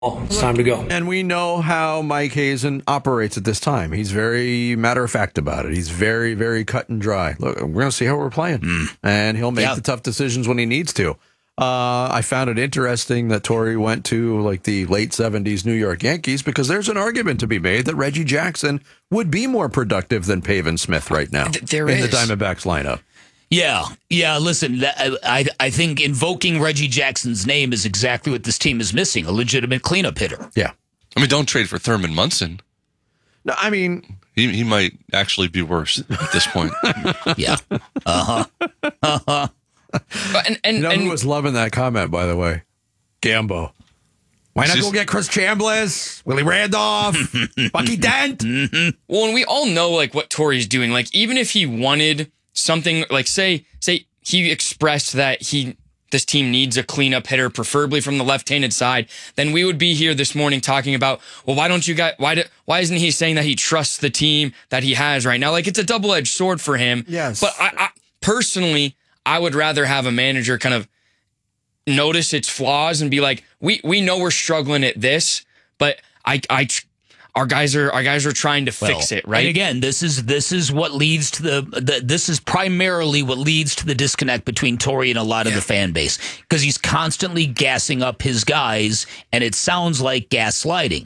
It's time to go. And we know how Mike Hazen operates at this time. He's very matter-of-fact about it. He's very, very cut and dry. Look, we're going to see how we're playing. And he'll make the tough decisions when he needs to. I found it interesting that Torey went to like the late 70s New York Yankees because there's an argument to be made that Reggie Jackson would be more productive than Pavin Smith right now in the Diamondbacks lineup. Yeah. Listen, I think invoking Reggie Jackson's name is exactly what this team is missing, a legitimate cleanup hitter. Yeah. I mean, don't trade for Thurman Munson. No, I mean... He might actually be worse at this point. Yeah. Who was loving that comment, by the way? Gambo. Why not go get Chris Chambliss, Willie Randolph, Bucky Dent? Well, and we all know like what Torey's doing. Like, even if he wanted something, like say he expressed that this team needs a cleanup hitter, preferably from the left-handed side, then we would be here this morning talking about, well, why isn't he saying that he trusts the team that he has right now? Like, it's a double-edged sword for him. Yes. But I personally, I would rather have a manager kind of notice its flaws and be like, we know we're struggling at this, but our guys are trying to fix it, right? And again, this is what leads to this is primarily what leads to the disconnect between Torey and a lot of the fan base, because he's constantly gassing up his guys, and it sounds like gaslighting.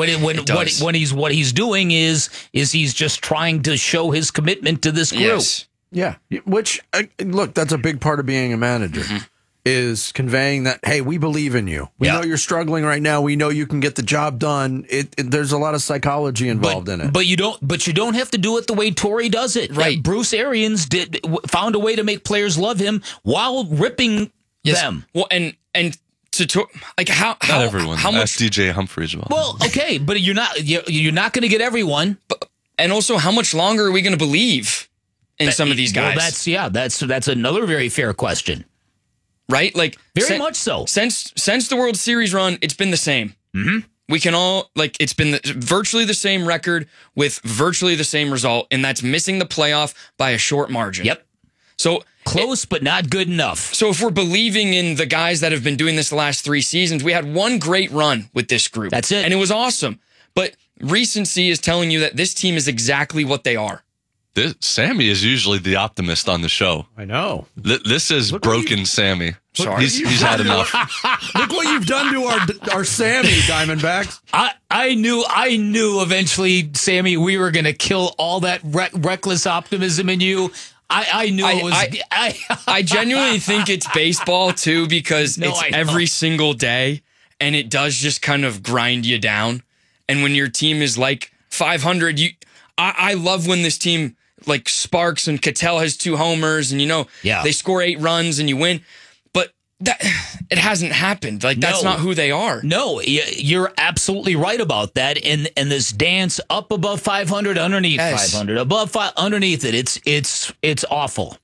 What he's doing is he's just trying to show his commitment to this group. Yes. Yeah, which, look, that's a big part of being a manager, is conveying that, hey, we believe in you. We know you're struggling right now. We know you can get the job done. There's a lot of psychology involved in it. But you don't have to do it the way Torey does it. Right. Bruce Arians found a way to make players love him while ripping them. Well, and to like how Not everyone. How much Ask DJ Humphries about Well, okay, but you're not going to get everyone. and also how much longer are we going to believe in some of these guys? Well, that's another very fair question. Right? Like Very much so. Since the World Series run, it's been the same. Mm-hmm. We can all it's been virtually the same record with virtually the same result, and that's missing the playoff by a short margin. Yep. So close, but not good enough. So if we're believing in the guys that have been doing this the last 3 seasons, we had one great run with this group. That's it. And it was awesome. But recency is telling you that this team is exactly what they are. Sammy is usually the optimist on the show. I know. This is broken Sammy. Sorry. He's had enough. Look what you've done to our Sammy, Diamondbacks. I knew eventually, Sammy, we were going to kill all that reckless optimism in you. I knew it was. I genuinely think it's baseball too, because it's I know. every single day, and it does just kind of grind you down. And when your team is like 500, I love when this team like sparks and Ketel has 2 homers and they score 8 runs and you win. But that it hasn't happened. Like that's not who they are. No, you're absolutely right about that. And this dance up above 500, underneath 500, above underneath it, it's awful.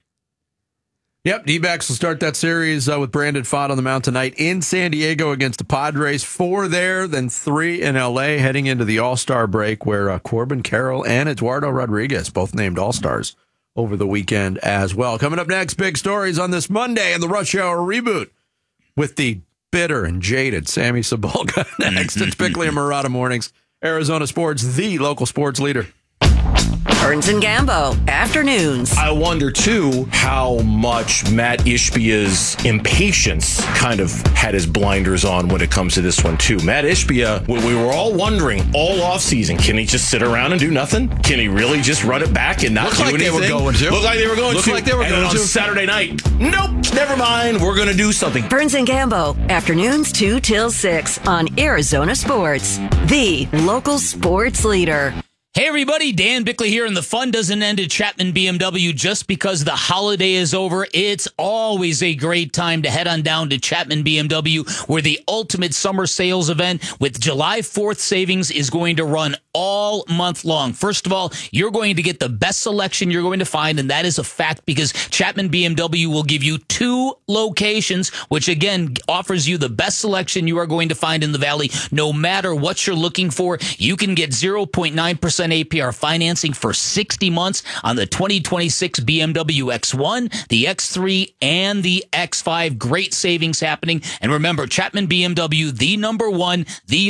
Yep, D-backs will start that series with Brandon Pfaadt on the mound tonight in San Diego against the Padres. 4 there, then 3 in L.A. heading into the All-Star break where Corbin Carroll and Eduardo Rodriguez both named All-Stars over the weekend as well. Coming up next, big stories on this Monday and the Rush Hour reboot with the bitter and jaded Sammy Sabolka. Next, it's Bickley and Murata Mornings. Arizona Sports, the local sports leader. Burns and Gambo, afternoons. I wonder, too, how much Matt Ishbia's impatience kind of had his blinders on when it comes to this one, too. Matt Ishbia, we were all wondering all offseason, can he just sit around and do nothing? Can he really just run it back and not do anything? Looked like they were going to. Looked like they were going to. Like they were and going then to. On Saturday night, nope, never mind, we're going to do something. Burns and Gambo, afternoons 2 till 6 on Arizona Sports, the local sports leader. Hey everybody, Dan Bickley here, and the fun doesn't end at Chapman BMW just because the holiday is over. It's always a great time to head on down to Chapman BMW, where the ultimate summer sales event with July 4th savings is going to run all month long. First of all, you're going to get the best selection you're going to find, and that is a fact because Chapman BMW will give you 2 locations, which again offers you the best selection you are going to find in the Valley. No matter what you're looking for, you can get 0.9% APR financing for 60 months on the 2026 BMW X1, the X3, and the X5. Great savings happening. And remember, Chapman BMW, the number one, the